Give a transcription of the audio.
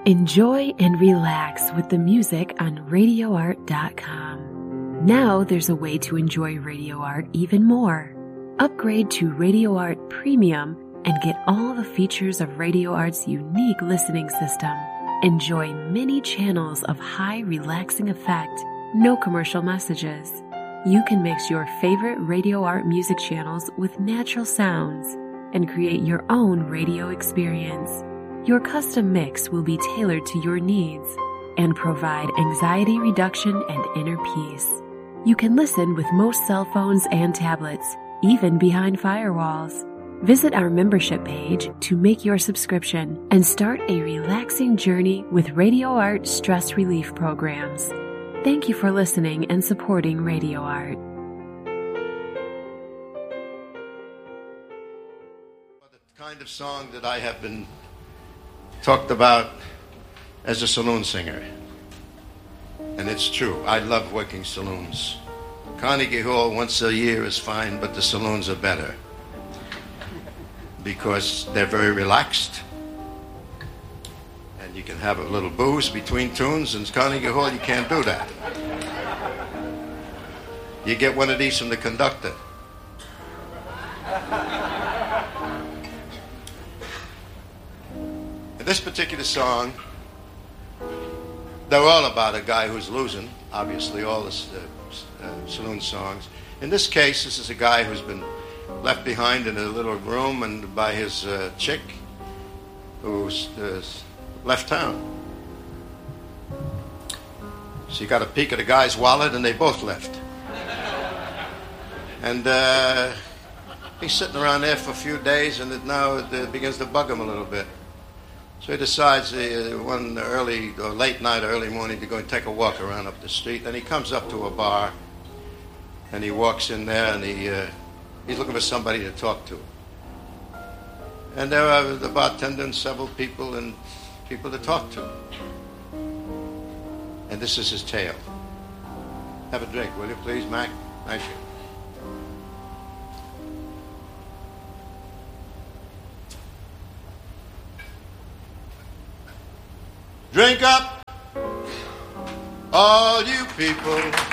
Enjoy and relax with the music on RadioArt.com. Now there's a way to enjoy Radio Art even more. Upgrade to Radio Art Premium and get all the features of Radio Art's unique listening system. Enjoy many channels of high relaxing effect, no commercial messages. You can mix your favorite Radio Art music channels with natural sounds and create your own radio experience. Your custom mix will be tailored to your needs and provide anxiety reduction and inner peace. You can listen with most cell phones and tablets, even behind firewalls. Visit our membership page to make your subscription and start a relaxing journey with Radio Art stress relief programs. Thank you for listening and supporting Radio Art. The kind of song that I have been talked about as a saloon singer. And it's true. I love working saloons. Carnegie Hall once a year is fine, but the saloons are better because they're very relaxed. And you can have a little booze between tunes. In Carnegie Hall, you can't do that. You get one of these from the conductor. This particular song, they're all about a guy who's losing, obviously, all the saloon songs. In this case, this is a guy who's been left behind in a little room and by his chick who's left town. So you got a peek at a guy's wallet and they both left. And he's sitting around there for a few days and it begins to bug him a little bit. So he decides one early or late night or early morning to go and take a walk around up the street. And he comes up to a bar and he walks in there and he's looking for somebody to talk to. And there are the bartender and several people and people to talk to. And this is his tale. Have a drink, will you please, Mac? Thank you. Drink up, all you people.